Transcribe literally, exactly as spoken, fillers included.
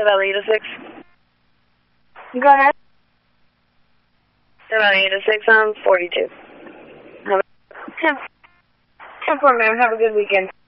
Valley eight oh six. Go ahead. Valley eight oh six on forty-two. Have a... ten four, ma'am. Have a good weekend.